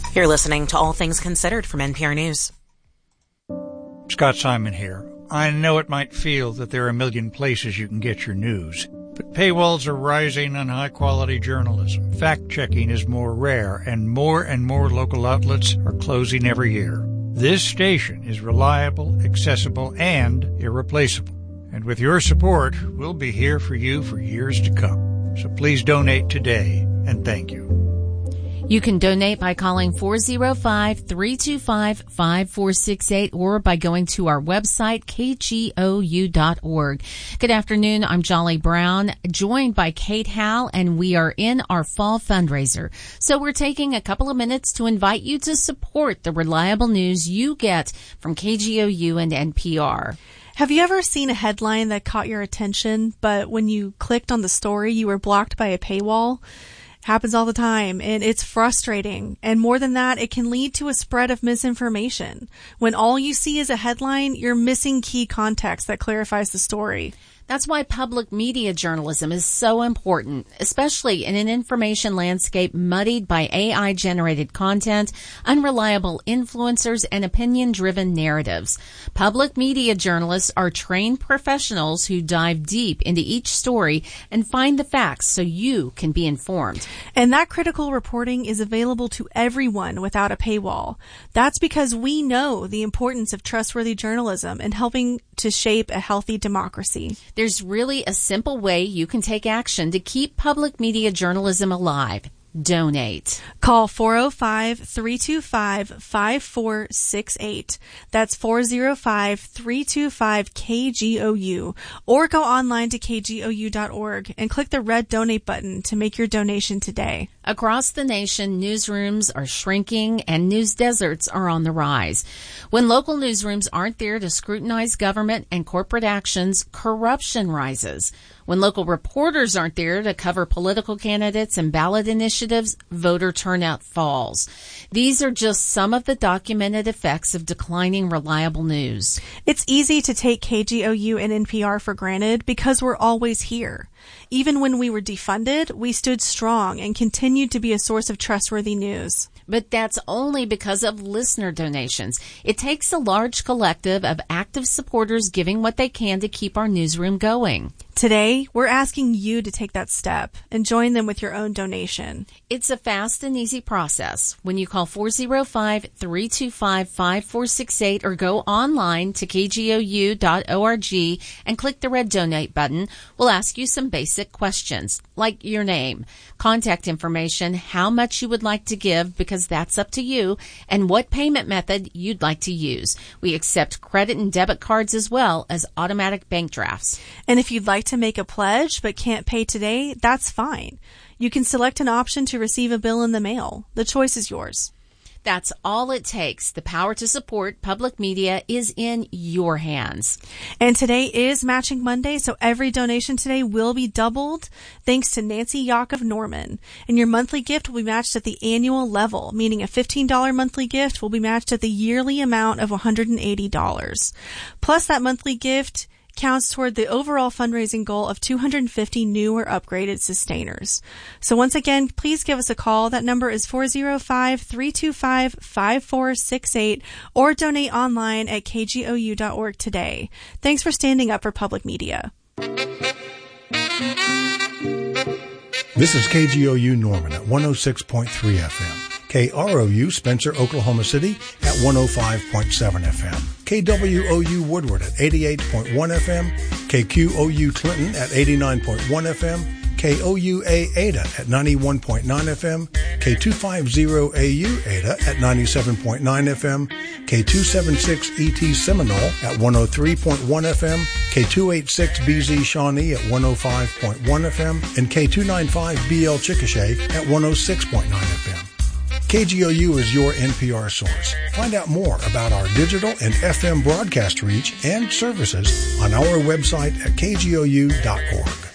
You're listening to All Things Considered from NPR News. Scott Simon here. I know it might feel that there are a million places you can get your news, but paywalls are rising on high-quality journalism. Fact-checking is more rare, and more local outlets are closing every year. This station is reliable, accessible, and irreplaceable. And with your support, we'll be here for you for years to come. So please donate today, and thank you. You can donate by calling 405-325-5468 or by going to our website, kgou.org. Good afternoon. I'm Jolly Brown, joined by Kate Howell, and we are in our fall fundraiser. So we're taking a couple of minutes to invite you to support the reliable news you get from KGOU and NPR. Have you ever seen a headline that caught your attention, but when you clicked on the story, you were blocked by a paywall? Happens all the time, and it's frustrating. And more than that, it can lead to a spread of misinformation. When all you see is a headline, you're missing key context that clarifies the story. That's why public media journalism is so important, especially in an information landscape muddied by AI-generated content, unreliable influencers, and opinion-driven narratives. Public media journalists are trained professionals who dive deep into each story and find the facts so you can be informed. And that critical reporting is available to everyone without a paywall. That's because we know the importance of trustworthy journalism in helping to shape a healthy democracy. There's really a simple way you can take action to keep public media journalism alive. Donate. Call 405-325-5468. That's 405-325-KGOU. Or go online to kgou.org and click the red donate button to make your donation today. Across the nation, newsrooms are shrinking and news deserts are on the rise. When local newsrooms aren't there to scrutinize government and corporate actions, corruption rises. When local reporters aren't there to cover political candidates and ballot initiatives, voter turnout falls. These are just some of the documented effects of declining reliable news. It's easy to take KGOU and NPR for granted because we're always here. Even when we were defunded, we stood strong and continued to be a source of trustworthy news. But that's only because of listener donations. It takes a large collective of active supporters giving what they can to keep our newsroom going. Today, we're asking you to take that step and join them with your own donation. It's a fast and easy process. When you call 405-325-5468 or go online to kgou.org and click the red donate button, we'll ask you some basic questions, like your name, contact information, how much you would like to give, because that's up to you, and what payment method you'd like to use. We accept credit and debit cards as well as automatic bank drafts. And if you'd like to make a pledge but can't pay today, that's fine. You can select an option to receive a bill in the mail. The choice is yours. That's all it takes. The power to support public media is in your hands. And today is Matching Monday, so every donation today will be doubled thanks to Nancy Yock of Norman. And your monthly gift will be matched at the annual level, meaning a $15 monthly gift will be matched at the yearly amount of $180. Plus, that monthly gift counts toward the overall fundraising goal of 250 new or upgraded sustainers. So once again, please give us a call. That number is 405-325-5468 or donate online at kgou.org today. Thanks for standing up for public media. This is KGOU Norman at 106.3 FM. KROU Spencer, Oklahoma City at 105.7 FM. KWOU Woodward at 88.1 FM. KQOU Clinton at 89.1 FM. KOUA Ada at 91.9 FM. K250AU Ada at 97.9 FM. K276ET Seminole at 103.1 FM. K286BZ Shawnee at 105.1 FM. And K295BL Chickasha at 106.9 FM. KGOU is your NPR source. Find out more about our digital and FM broadcast reach and services on our website at kgou.org.